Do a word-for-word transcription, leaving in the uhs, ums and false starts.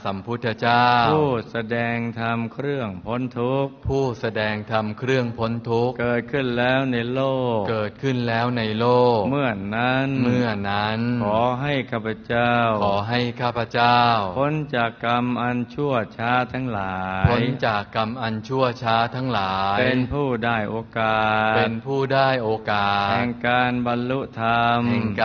สัมพุทธเจ้าผู้แสดงธรรมเครื่องพ้นทุกข์ผู้แสดงธรรมเครื่องพ้นทุกข์เกิดขึ้นแล้วในโลกเกิดขึ้นแล้วในโลกเมื่อนั้นเมื่อนั้นขอให้ข้าพเจ้าขอให้ข้าพเจ้าพ้นจากกรรมอันชั่วช้าทั้งหลายพ้นจากกรรมอันชั่วช้าทั้งหลายเป็นผู้ได้โอกาสเป็นผู้ได้โอกาสแห่งการบรรลุธรรม